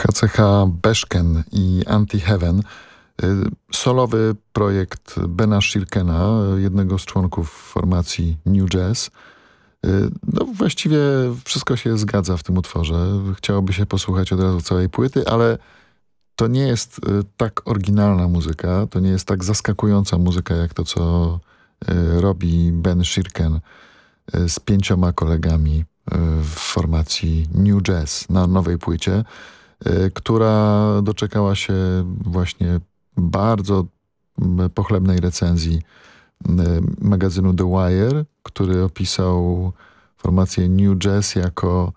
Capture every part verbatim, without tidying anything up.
K C H Beszken i Anti-Heaven. Solowy projekt Bena Shirkena, jednego z członków formacji New Jazz. No właściwie wszystko się zgadza w tym utworze. Chciałoby się posłuchać od razu całej płyty, ale to nie jest tak oryginalna muzyka, to nie jest tak zaskakująca muzyka, jak to, co robi Ben Shirken z pięcioma kolegami w formacji New Jazz na nowej płycie, która doczekała się właśnie bardzo pochlebnej recenzji magazynu The Wire, który opisał formację New Jazz jako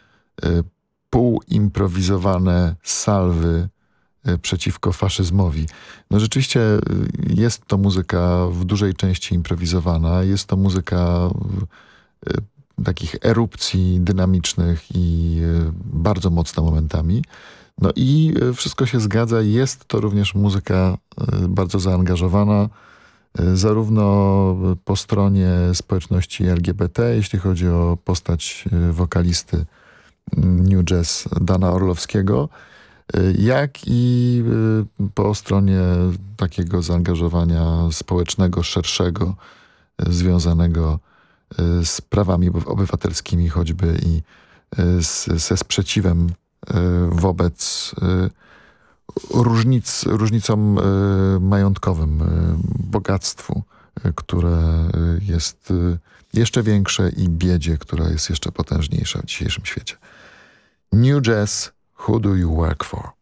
półimprowizowane salwy przeciwko faszyzmowi. No rzeczywiście jest to muzyka w dużej części improwizowana, jest to muzyka takich erupcji dynamicznych i bardzo mocno momentami. No i wszystko się zgadza. Jest to również muzyka bardzo zaangażowana, zarówno po stronie społeczności L G B T, jeśli chodzi o postać wokalisty New Jazz Dana Orlowskiego, jak i po stronie takiego zaangażowania społecznego, szerszego, związanego z prawami obywatelskimi choćby i z, ze sprzeciwem wobec różnic, różnicom majątkowym, bogactwu, które jest jeszcze większe i biedzie, która jest jeszcze potężniejsza w dzisiejszym świecie. New Jazz, Who Do You Work For?